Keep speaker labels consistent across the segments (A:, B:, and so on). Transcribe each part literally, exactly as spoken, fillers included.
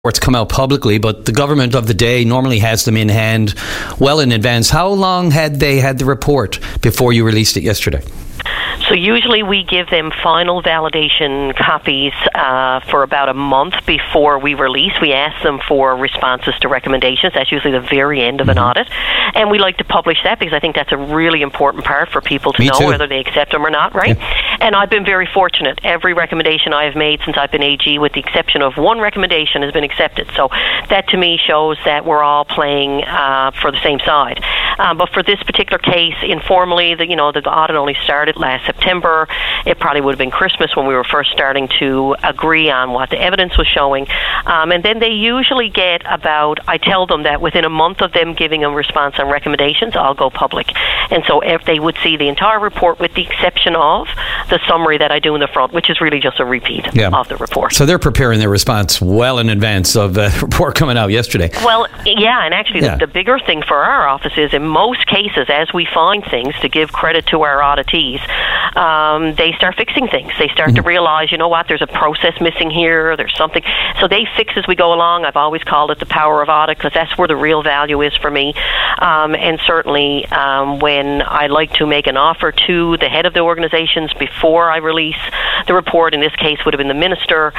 A: reports come out publicly, but the government of the day normally has them in hand well in advance. How long had they had the report before you released it yesterday?
B: So usually we give them final validation copies uh, for about a month before we release. We ask them for responses to recommendations. That's usually the very end of an audit. And we like to publish that because I think that's a really important part for people to
A: Me
B: know
A: too.
B: whether they accept them or not, right?
A: Yeah.
B: And I've been very fortunate. Every recommendation I have made since I've been A G, with the exception of one recommendation, has been accepted. So that to me shows that we're all playing uh, for the same side. Um, but for this particular case, informally, the, you know, the audit only started last September. It probably would have been Christmas when we were first starting to agree on what the evidence was showing. Um, and then they usually get about, I tell them that within a month of them giving a response on recommendations, I'll go public. And so if they would see the entire report with the exception of the summary that I do in the front, which is really just a repeat
A: Yeah.
B: of the report.
A: So they're preparing their response well in advance of the report coming out yesterday.
B: Well, yeah, and actually
A: Yeah.
B: the, the bigger thing for our office is in most cases, as we find things, to give credit to our auditees, um, they start fixing things. They start mm-hmm. to realize, you know what, there's a process missing here, there's something. So they fix as we go along. I've always called it the power of audit because that's where the real value is for me. Um, and certainly um, when I like to make an offer to the head of the organizations before I release the report, in this case would have been the minister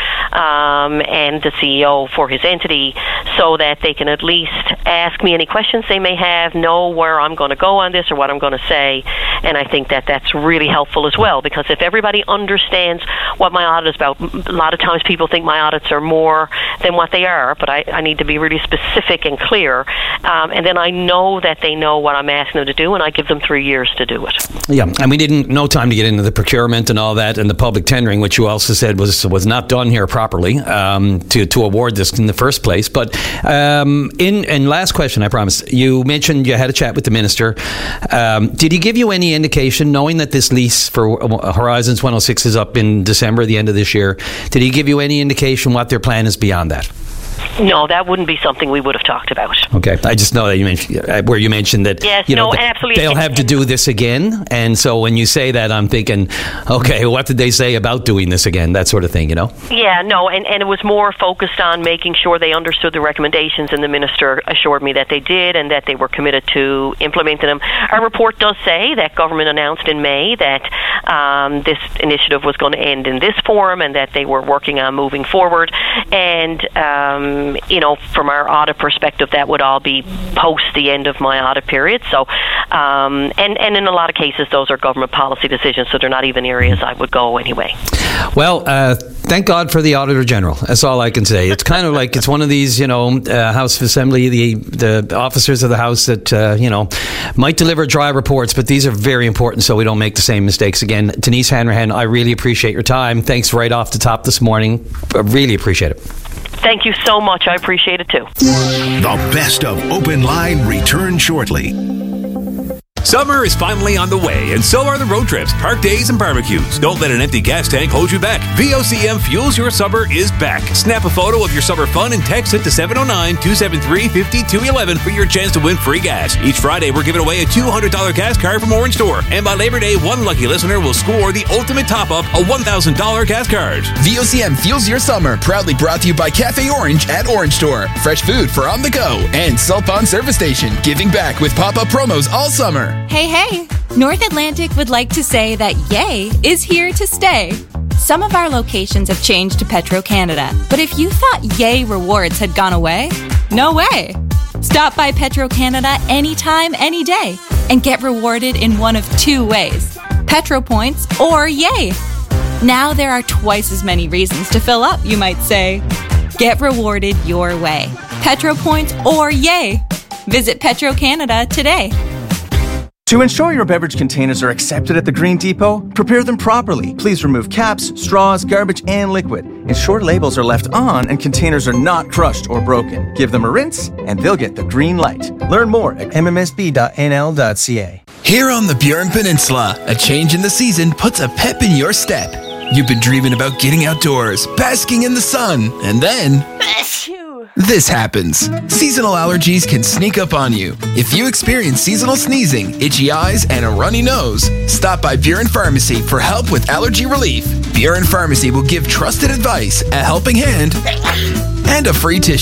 B: um, and the C E O for his entity, so that they can at least ask me any questions they may have, know where I'm going to go on this or what I'm going to say. And I think that that's really helpful as well, because if everybody understands what my audit is about, a lot of times people think my audits are more than what they are, but I, I need to be really specific and clear. Um, and then I know that they know what I'm asking them to do, and I give them three years to do it.
A: Yeah, and we didn't no time to get into the procurement and all that and the public tendering, which you also said was was not done here properly um, to to award this in the first place. But um, in and last question, I promise. You mentioned you had a chat with the minister. Um, did he give you any indication, knowing that this lease for Horizons one oh six is up in December, the end of this year? Did he give you any indication what their plan is beyond that?
B: No, that wouldn't be something we would have talked about.
A: Okay, I just know that you mentioned uh, where you mentioned that.
B: Yes,
A: you know,
B: no,
A: th-
B: absolutely.
A: They'll have to do this again, and so when you say that, I'm thinking, okay, what did they say about doing this again? That sort of thing, you know.
B: Yeah, no, and, and it was more focused on making sure they understood the recommendations, and the minister assured me that they did and that they were committed to implementing them. Our report does say that government announced in May that um, this initiative was going to end in this form and that they were working on moving forward. And um, you know, from our audit perspective, that would all be post the end of my audit period. So, um, and, and in a lot of cases, those are government policy decisions, so they're not even areas I would go anyway.
A: Well, uh, thank God for the Auditor General. That's all I can say. It's kind of like it's one of these, you know, uh, House of Assembly, the the officers of the House that, uh, you know, might deliver dry reports, but these are very important so we don't make the same mistakes again. Denise Hanrahan, I really appreciate your time. Thanks right off the top this morning. I really appreciate it.
B: Thank you so much. I appreciate it too.
C: The best of Open Line returns shortly.
D: Summer is finally on the way, and so are the road trips, park days, and barbecues. Don't let an empty gas tank hold you back. V O C M Fuels Your Summer is back. Snap a photo of your summer fun and text it to seven oh nine, two seven three, five two one one for your chance to win free gas. Each Friday, we're giving away a two hundred dollars gas card from Orange Store. And by Labor Day, one lucky listener will score the ultimate top-up, a one thousand dollars gas card.
E: V O C M Fuels Your Summer, proudly brought to you by Cafe Orange at Orange Store. Fresh food for on the go. And Salt Pond Service Station, giving back with pop-up promos all summer.
F: Hey, hey! North Atlantic would like to say that Yay is here to stay. Some of our locations have changed to Petro-Canada, but if you thought Yay rewards had gone away, no way! Stop by Petro-Canada anytime, any day, and get rewarded in one of two ways: Petro Points or Yay. Now there are twice as many reasons to fill up, you might say. Get rewarded your way. Petro Points or Yay. Visit Petro-Canada today.
G: To ensure your beverage containers are accepted at the Green Depot, prepare them properly. Please remove caps, straws, garbage, and liquid. Ensure labels are left on and containers are not crushed or broken. Give them a rinse and they'll get the green light. Learn more at m m s b dot n l dot c a.
E: Here on the Burin Peninsula, a change in the season puts a pep in your step. You've been dreaming about getting outdoors, basking in the sun, and then this happens. Seasonal allergies can sneak up on you. If you experience seasonal sneezing, itchy eyes, and a runny nose, stop by Burin Pharmacy for help with allergy relief. Burin Pharmacy will give trusted advice, a helping hand, and a free tissue.